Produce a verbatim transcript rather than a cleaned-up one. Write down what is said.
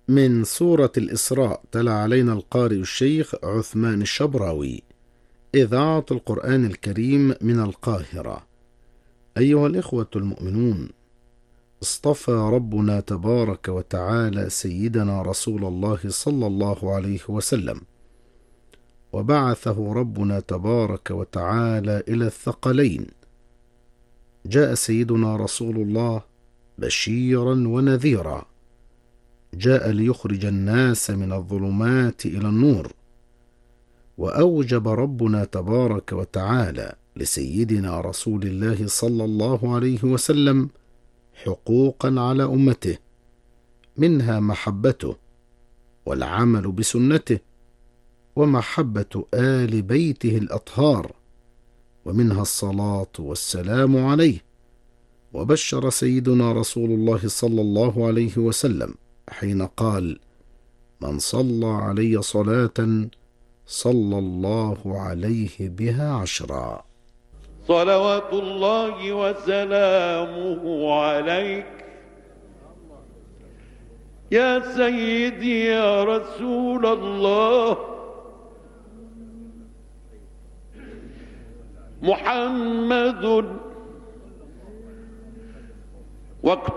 من سورة الإسراء تلا علينا القارئ الشيخ عثمان الشبراوي، إذاعة القرآن الكريم من القاهرة. أيها الإخوة المؤمنون، اصطفى ربنا تبارك وتعالى سيدنا رسول الله صلى الله عليه وسلم، وبعثه ربنا تبارك وتعالى إلى الثقلين. جاء سيدنا رسول الله بشيرا ونذيرا، جاء ليخرج الناس من الظلمات إلى النور. وأوجب ربنا تبارك وتعالى لسيدنا رسول الله صلى الله عليه وسلم حقوقا على أمته، منها محبته والعمل بسنته، ومحبة آل بيته الأطهار، ومنها الصلاة والسلام عليه. وبشر سيدنا رسول الله صلى الله عليه وسلم حين قال: من صلى علي صلاة صلى الله عليه بها عشرا. صلوات الله وسلامه عليك يا سيدي يا رسول الله. محمد وقت